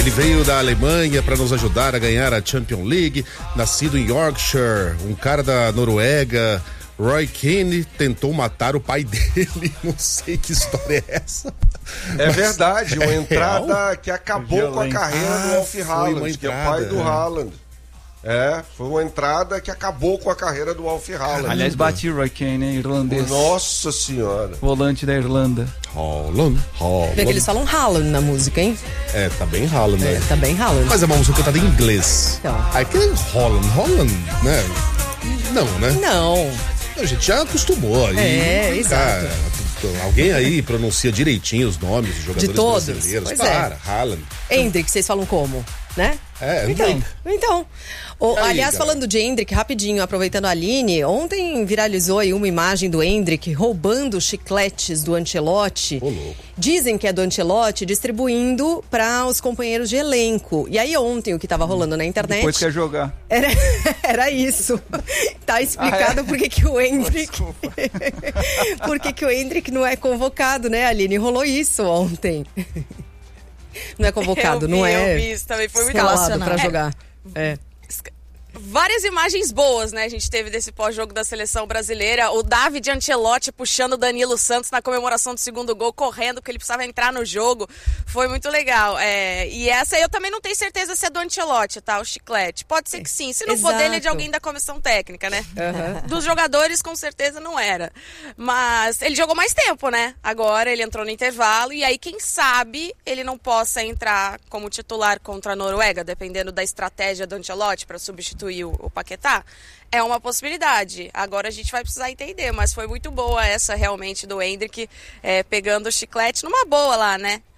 Ele veio da Alemanha para nos ajudar a ganhar a Champions League, nascido em Yorkshire, um cara da Noruega. Roy Keane tentou matar o pai dele, não sei que história é essa. É verdade, uma entrada que acabou com a carreira do Alfie Haaland, que é o pai do Haaland. Foi uma entrada que acabou com a carreira do Alfie Haaland. Aliás, bati o Roy Keane, irlandês. Nossa senhora. Volante da Irlanda. Haaland. Vê que eles falam Haaland na música, hein? Tá bem Haaland, né? Tá bem Haaland. Mas é uma música cantada em inglês. Então. Aquele Haaland, né? Não, né? Não. A gente já acostumou aí. Exato. Alguém aí pronuncia direitinho os nomes dos jogadores de todos brasileiros. Pois Haaland. Hendrick, vocês falam como? Né? Então. Aliás, falando de Hendrick, rapidinho, aproveitando a Aline, ontem viralizou aí uma imagem do Hendrick roubando chicletes do Ancelotti. Dizem que é do Ancelotti, distribuindo para os companheiros de elenco. E aí ontem o que estava rolando na internet... Depois quer jogar. Era isso. Tá explicado por que o Hendrick... por que o Hendrick não é convocado, né, Aline? Rolou isso ontem. Não é convocado, não é... Eu vi isso também, foi muito escalado pra jogar. Várias imagens boas, né, a gente teve desse pós-jogo da seleção brasileira. O David Ancelotti puxando o Danilo Santos na comemoração do segundo gol, correndo, porque ele precisava entrar no jogo. Foi muito legal. E essa eu também não tenho certeza se é do Ancelotti, tá? O chiclete. Pode ser que sim. Se não for dele, é de alguém da comissão técnica, né? Dos jogadores, com certeza não era. Mas ele jogou mais tempo, né? Agora ele entrou no intervalo e aí, quem sabe, ele não possa entrar como titular contra a Noruega, dependendo da estratégia do Ancelotti para substituir o Paquetá, é uma possibilidade. Agora a gente vai precisar entender, mas foi muito boa essa realmente do Hendrick pegando o chiclete numa boa lá, né?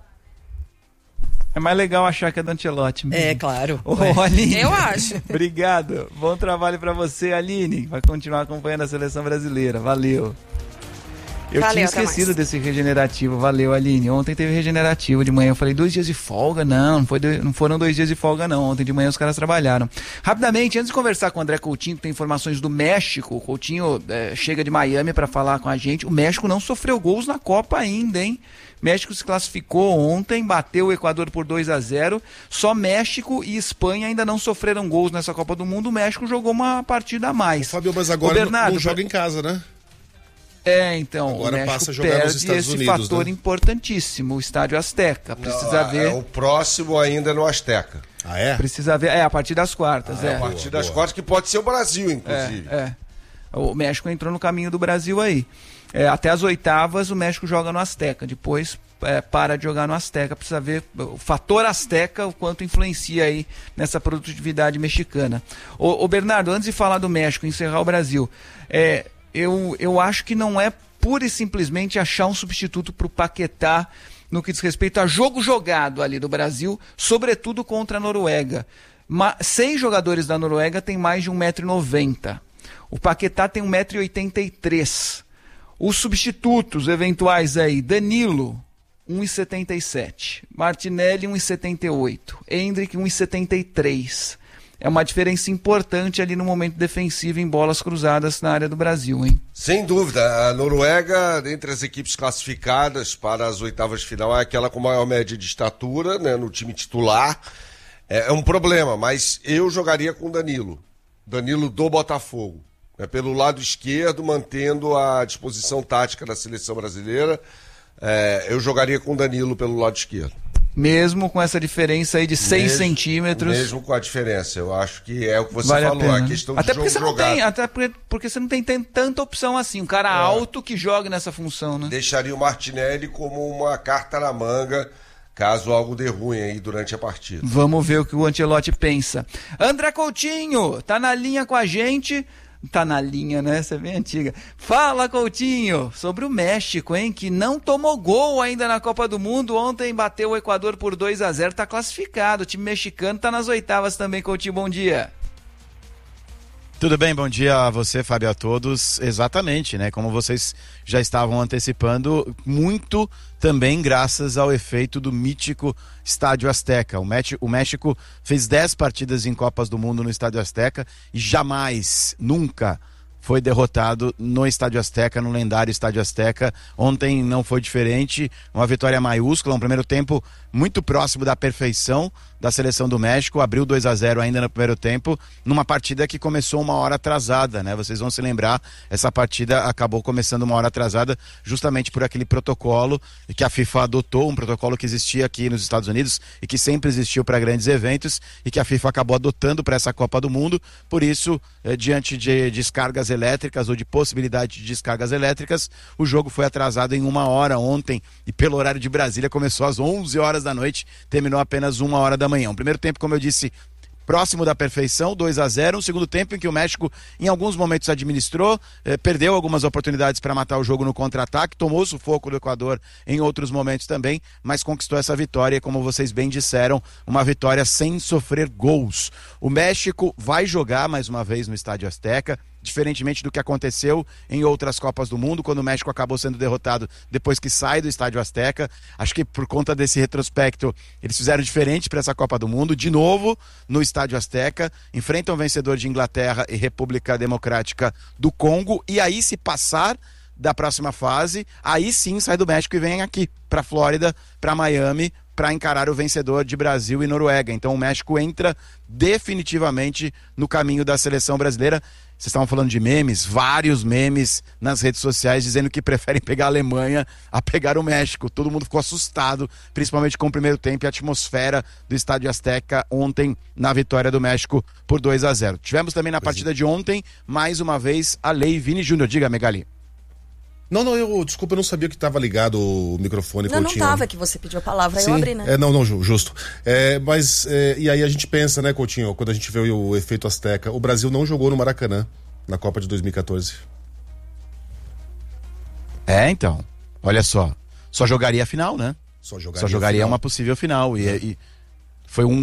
É mais legal achar que é do Ancelotti mesmo. É, claro. Aline, eu acho. Obrigado. Bom trabalho pra você, Aline. Vai continuar acompanhando a seleção brasileira. Valeu. Tinha esquecido desse regenerativo. Valeu, Aline. Ontem teve regenerativo de manhã. Eu falei 2 dias de folga? Não foram 2 dias de folga, não. Ontem de manhã os caras trabalharam. Rapidamente, antes de conversar com o André Coutinho, que tem informações do México, o Coutinho chega de Miami para falar com a gente. O México não sofreu gols na Copa ainda, hein? México se classificou ontem, bateu o Equador por 2-0. Só México e Espanha ainda não sofreram gols nessa Copa do Mundo. O México jogou uma partida a mais. Fábio, mas agora não joga em casa, né? Então, agora o México passa a jogar nos Estados esse Unidos, fator importantíssimo, o Estádio Azteca. Precisa ver. O próximo ainda no Azteca. Ah, é? Precisa ver. A partir das quartas. A partir das quartas, que pode ser o Brasil, inclusive. O México entrou no caminho do Brasil aí. Até as oitavas, o México joga no Azteca. Depois para de jogar no Azteca. Precisa ver o fator Azteca, o quanto influencia aí nessa produtividade mexicana. Ô Bernardo, antes de falar do México, encerrar o Brasil, eu acho que não é pura e simplesmente achar um substituto para o Paquetá no que diz respeito a jogo jogado ali do Brasil, sobretudo contra a Noruega. 6 jogadores da Noruega têm mais de 1,90 m. O Paquetá tem 1,83 m. Os substitutos eventuais aí, Danilo, 1,77 m. Martinelli, 1,78 m. Hendrick, 1,73 m. É uma diferença importante ali no momento defensivo em bolas cruzadas na área do Brasil, hein? Sem dúvida. A Noruega, entre as equipes classificadas para as oitavas de final, é aquela com maior média de estatura, né, no time titular. É um problema, mas eu jogaria com Danilo do Botafogo. Pelo lado esquerdo, mantendo a disposição tática da seleção brasileira, eu jogaria com Danilo pelo lado esquerdo. Mesmo com essa diferença aí de 6 centímetros. Mesmo com a diferença, eu acho que é o que você vale falou, a questão até de porque jogo jogado. Até porque você não tem tanta opção assim, um cara alto que jogue nessa função, né? Deixaria o Martinelli como uma carta na manga, caso algo dê ruim aí durante a partida. Vamos ver o que o Ancelotti pensa. André Coutinho, tá na linha com a gente. Tá na linha, né? Essa é bem antiga. Fala, Coutinho, sobre o México, hein? Que não tomou gol ainda na Copa do Mundo. Ontem bateu o Equador por 2-0, tá classificado. O time mexicano tá nas oitavas também, Coutinho. Bom dia. Tudo bem, bom dia a você, Fábio, a todos. Exatamente, né? Como vocês já estavam antecipando, muito também graças ao efeito do mítico Estádio Azteca. O México fez 10 partidas em Copas do Mundo no Estádio Azteca e jamais, nunca foi derrotado no Estádio Azteca, no lendário Estádio Azteca. Ontem não foi diferente, uma vitória maiúscula, um primeiro tempo muito próximo da perfeição da seleção do México, abriu 2-0 ainda no primeiro tempo, numa partida que começou uma hora atrasada, né? Vocês vão se lembrar, essa partida acabou começando uma hora atrasada justamente por aquele protocolo que a FIFA adotou, um protocolo que existia aqui nos Estados Unidos e que sempre existiu para grandes eventos e que a FIFA acabou adotando para essa Copa do Mundo. Por isso, diante de descargas elétricas ou de possibilidade de descargas elétricas, o jogo foi atrasado em 1 hora ontem e pelo horário de Brasília começou às 11 horas da noite, terminou apenas 1 hora da manhã. Um primeiro tempo, como eu disse, próximo da perfeição, 2-0, um segundo tempo em que o México em alguns momentos administrou, perdeu algumas oportunidades para matar o jogo no contra-ataque, tomou o sufoco do Equador em outros momentos também, mas conquistou essa vitória, como vocês bem disseram, uma vitória sem sofrer gols. O México vai jogar mais uma vez no Estádio Azteca, diferentemente do que aconteceu em outras Copas do Mundo, quando o México acabou sendo derrotado depois que sai do Estádio Azteca. Acho que por conta desse retrospecto, eles fizeram diferente para essa Copa do Mundo, de novo no Estádio Azteca, enfrentam o vencedor de Inglaterra e República Democrática do Congo, e aí se passar da próxima fase, aí sim sai do México e vem aqui para Flórida, para Miami, para encarar o vencedor de Brasil e Noruega. Então o México entra definitivamente no caminho da seleção brasileira. Vocês estavam falando de memes, vários memes nas redes sociais dizendo que preferem pegar a Alemanha a pegar o México. Todo mundo ficou assustado, principalmente com o primeiro tempo e a atmosfera do Estádio Azteca ontem na vitória do México por 2-0. Tivemos também na partida de ontem, mais uma vez, a Lei Vini Júnior. Diga, Megali. Não, desculpa, eu não sabia que estava ligado o microfone. Não estava, que você pediu a palavra, sim, eu abri, né? Justo. E aí a gente pensa, né, Coutinho, quando a gente vê o efeito Azteca, o Brasil não jogou no Maracanã na Copa de 2014. Então, olha só jogaria a final, né? Só jogaria uma possível final, e foi um